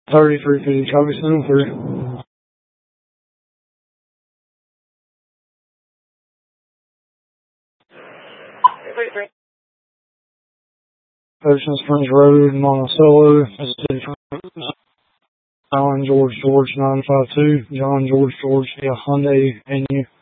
3350, copy, send through. Ocean Springs Road, Monticello, Mississippi. John George 952, John George, yeah, Hyundai, and you.